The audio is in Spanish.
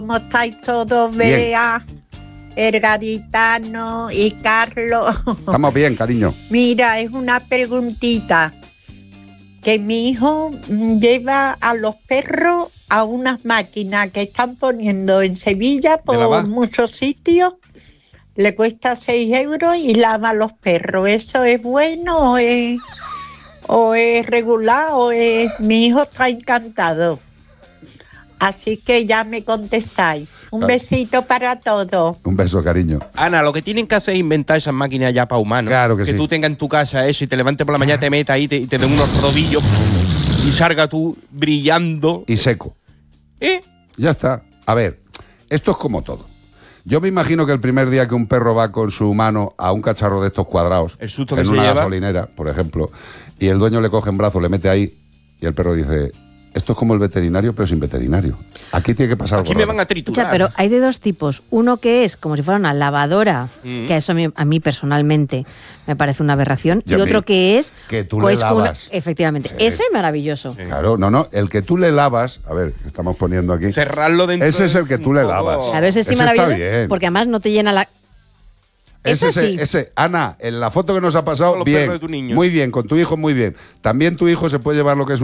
¿Cómo estáis todos, Bien. Bea, el gaditano y Carlos? Estamos bien, cariño. Mira, es una preguntita. Que mi hijo lleva a los perros a unas máquinas que están poniendo en Sevilla por lavar? muchos sitios. Le cuesta 6 euros y lava a los perros. ¿Eso es bueno o es regular o es...? Mi hijo está encantado. Así que ya me contestáis. Un Claro. besito para todos. Un beso, cariño. Ana, lo que tienen que hacer es inventar esas máquinas ya para humanos. Claro que sí. tú tengas en tu casa eso y te levantes por la mañana, te metas ahí y te den unos rodillos y salga tú brillando. Y seco. Ya está. A ver, esto es como todo. Yo me imagino que el primer día que un perro va con su mano a un cacharro de estos cuadrados, El susto que en se una lleva. gasolinera, por ejemplo, y el dueño le coge en brazo, le mete ahí, y el perro dice, esto es como el veterinario, pero sin veterinario. Aquí tiene que pasar algo Aquí me raro. van a triturar. Pero hay de dos tipos. Uno que es como si fuera una lavadora, que eso a mí personalmente me parece una aberración. Y Y a mí, otro que es... que tú pues, le lavas. efectivamente. Sí. Ese maravilloso. Claro, no, el que tú le lavas, a ver, estamos poniendo aquí. Cerrarlo dentro. Ese es el que tú le lavas. Claro, ese sí Ese maravilloso. está bien. Porque además no te llena la... Ese sí. Ana, en la foto que nos ha pasado, Con los bien. perros de tu niño. Muy bien, con tu hijo, muy bien. También tu hijo se puede llevar lo que es